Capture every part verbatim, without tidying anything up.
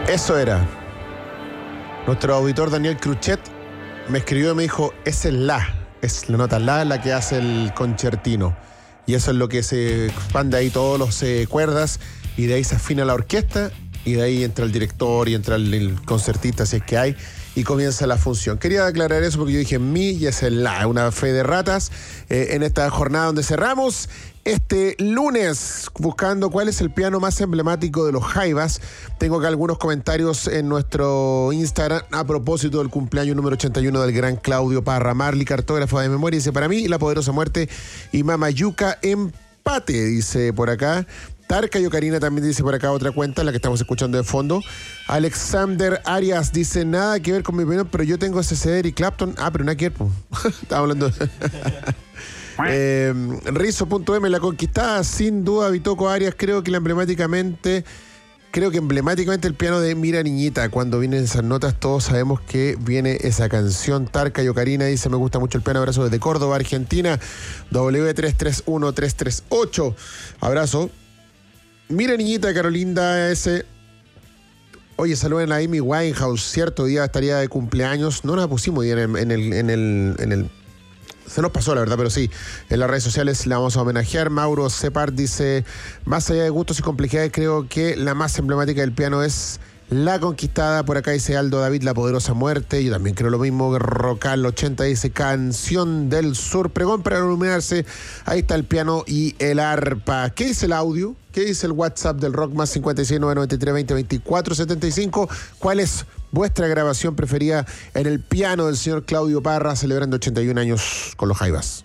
Eso era. Nuestro auditor Daniel Cruchet me escribió y me dijo, esa es la, es la nota la la que hace el concertino. Y eso es lo que se expande ahí todos los eh, cuerdas y de ahí se afina la orquesta y de ahí entra el director y entra el, el concertista si es que hay y comienza la función. Quería aclarar eso porque yo dije mi y es el la, una fe de ratas eh, en esta jornada donde cerramos este lunes buscando cuál es el piano más emblemático de los Jaivas. Tengo acá algunos comentarios en nuestro Instagram a propósito del cumpleaños número ochenta y uno del gran Claudio Parra. Marley, cartógrafa de memoria, dice, para mí, La Poderosa Muerte y Mamayuca, empate, dice por acá. Tarca y Ocarina también dice por acá otra cuenta, la que estamos escuchando de fondo. Alexander Arias dice, nada que ver con mi opinión, pero yo tengo ese C D de Eric Clapton. Ah, pero nada que ver, pues. Estaba hablando... Eh, Rizo.m, La Conquistada, sin duda, Bitoco Arias, creo que la emblemáticamente, creo que emblemáticamente el piano de Mira Niñita, cuando vienen esas notas todos sabemos que viene esa canción. Tarca y Ocarina dice, me gusta mucho el piano, abrazo desde Córdoba, Argentina, W tres tres uno tres tres ocho, abrazo. Mira Niñita, Carolinda S. Oye, saluden a Amy Winehouse, cierto día estaría de cumpleaños, no la pusimos bien en, en el, en el, en el se nos pasó, la verdad, pero sí. En las redes sociales la vamos a homenajear. Mauro Separ dice, más allá de gustos y complejidades, creo que la más emblemática del piano es La Conquistada. Por acá dice Aldo David, La Poderosa Muerte. Yo también creo lo mismo. Rocal ochenta dice, Canción del Sur. Pregón para iluminarse. Ahí está el piano y el arpa. ¿Qué dice el audio? ¿Qué dice el WhatsApp del rock? Más cincuenta y seis, nueve noventa y tres, veinte, veinticuatro, setenta y cinco. ¿Cuál es vuestra grabación preferida en el piano del señor Claudio Parra, celebrando ochenta y un años con los Jaivas?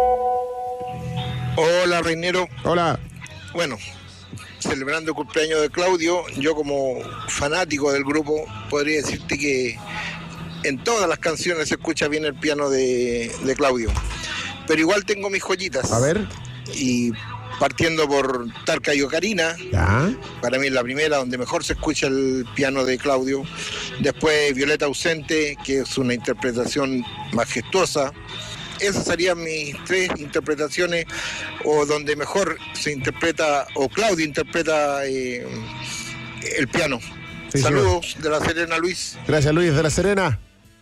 Hola, Reinero. Hola. Bueno, celebrando el cumpleaños de Claudio, yo como fanático del grupo podría decirte que en todas las canciones se escucha bien el piano de, de Claudio. Pero igual tengo mis joyitas. A ver. Y partiendo por Tarca y Ocarina, ¿ya? Para mí es la primera donde mejor se escucha el piano de Claudio. Después Violeta Ausente, que es una interpretación majestuosa. Esas serían mis tres interpretaciones, o donde mejor se interpreta, o Claudio interpreta eh, el piano. Sí, saludos sí, de La Serena, Luis. Gracias, Luis, de La Serena.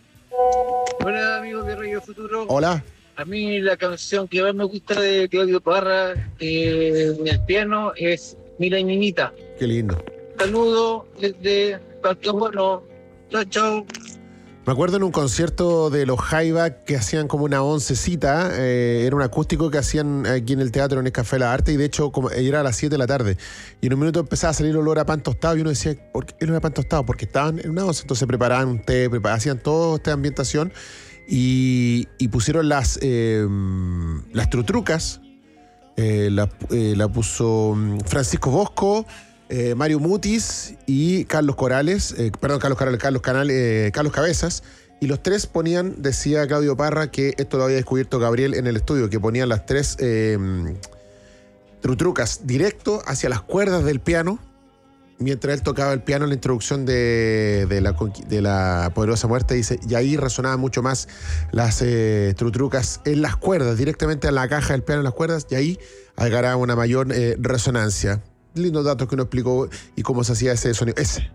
Hola, amigos de Radio Futuro. Hola. A mí la canción que más me gusta de Claudio Parra eh, en el piano es Mira Niñita. Qué lindo. Saludos desde Pastor Bueno. Chao, chao. Me acuerdo en un concierto de los Jaiva que hacían como una oncecita, eh, era un acústico que hacían aquí en el teatro, en el Café La Arte, y de hecho como, era a las siete de la tarde. Y en un minuto empezaba a salir olor a pan tostado y uno decía, ¿por qué olor a pan tostado? Porque estaban en una once, entonces preparaban un té, preparaban, hacían toda esta ambientación y, y pusieron las, eh, las trutrucas, eh, la, eh, la puso Francisco Bosco, Eh, Mario Mutis y Carlos Corales, eh, perdón, Carlos Corales, Carlos Canal, eh, Carlos Cabezas, y los tres ponían, decía Claudio Parra, que esto lo había descubierto Gabriel en el estudio, que ponían las tres eh, trutrucas directo hacia las cuerdas del piano, mientras él tocaba el piano en la introducción de, de, la, de la Poderosa Muerte, dice, y ahí resonaban mucho más las eh, trutrucas en las cuerdas, directamente a la caja del piano en las cuerdas, y ahí agarraba una mayor eh, resonancia. Lindos datos que uno explicó y cómo se hacía ese sonido. Ese.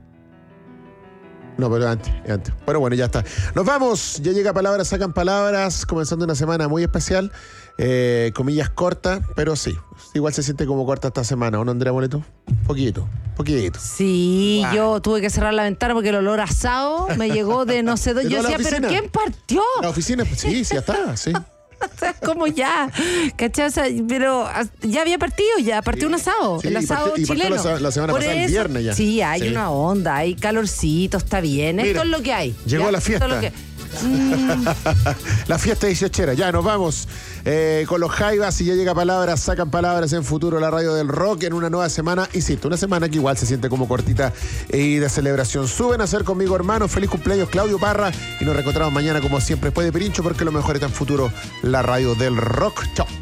No, pero antes, antes. Pero bueno, ya está. Nos vamos. Ya llega Palabras, Sacan Palabras, comenzando una semana muy especial. Eh, comillas cortas, pero sí. Igual se siente como corta esta semana, ¿o no, Andrea Moleto? Poquito, poquito. Sí, wow. Yo tuve que cerrar la ventana porque el olor asado me llegó de no sé dónde. Yo decía, ¿pero quién partió? La oficina, sí, sí, ya está, sí. O sea, como ya, ¿cachai? O sea, pero ya había partido, ya partió sí, un asado, sí, el asado partió, chileno. Y partió la, la semana Por pasada, eso, el viernes ya. Sí, hay sí. una onda, hay calorcito, está bien. Mira, esto es lo que hay. Llegó ya, la fiesta. Esto es lo que... mm. La fiesta dieciochera. Ya nos vamos eh, con los Jaivas y ya llega Palabras, Sacan Palabras en Futuro, la radio del rock, en una nueva semana. Insisto, una semana que igual se siente como cortita y de celebración. Suben a ser conmigo, hermanos. Feliz cumpleaños, Claudio Parra. Y nos reencontramos mañana, como siempre, después de Pirincho, porque lo mejor está en Futuro, la radio del rock. Chao.